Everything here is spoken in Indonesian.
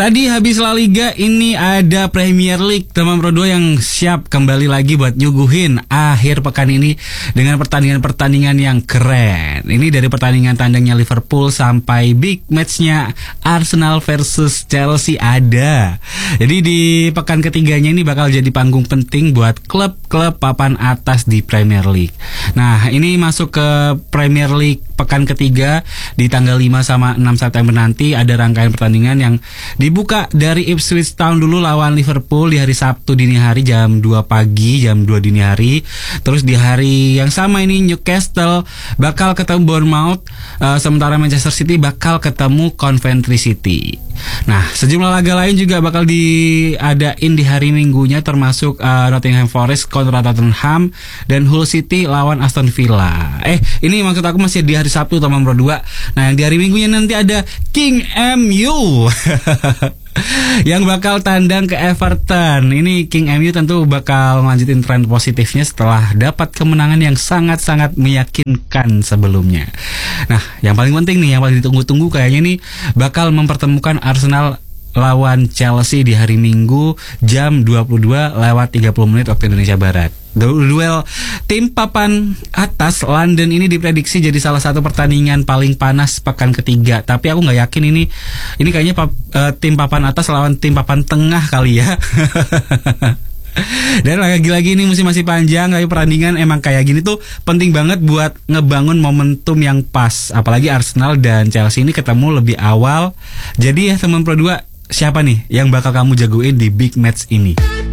Tadi habis La Liga, ini ada Premier League teman Pro 2 yang siap kembali lagi buat nyuguhin akhir pekan ini dengan pertandingan-pertandingan yang keren. Ini dari pertandingan tandangnya Liverpool sampai big matchnya Arsenal versus Chelsea ada. Jadi di pekan ketiganya ini bakal jadi panggung penting buat klub-klub papan atas di Premier League. Nah, ini masuk ke Premier League pekan ketiga di tanggal 5 sama 6 September nanti ada rangkaian pertandingan yang dibuka dari Ipswich Town dulu lawan Liverpool di hari Sabtu dini hari jam 2 pagi, jam 2 dini hari. Terus di hari yang sama ini Newcastle bakal ketemu Bournemouth, sementara Manchester City bakal ketemu Coventry City. Nah, sejumlah laga lain juga bakal diadain di hari Minggunya, termasuk Nottingham Forest kontra Tottenham dan Hull City lawan Aston Villa. Ini maksud aku masih di hari Sabtu teman Pro 2. Nah, yang di hari Minggunya nanti ada King MU yang bakal tandang ke Everton. Ini King MU tentu bakal melanjutin tren positifnya setelah dapat kemenangan yang sangat-sangat meyakinkan sebelumnya. Nah, yang paling penting nih, yang paling ditunggu-tunggu kayaknya nih bakal mempertemukan Arsenal lawan Chelsea di hari Minggu jam 22:30 waktu Indonesia Barat. Duel tim papan atas London ini diprediksi jadi salah satu pertandingan paling panas pekan ketiga. Tapi aku nggak yakin ini kayaknya tim papan atas lawan tim papan tengah kali ya. Dan lagi-lagi ini musim masih panjang, tapi pertandingan emang kayak gini tuh penting banget buat ngebangun momentum yang pas. Apalagi Arsenal dan Chelsea ini ketemu lebih awal. Jadi ya teman Pro 2, siapa nih yang bakal kamu jagoin di big match ini?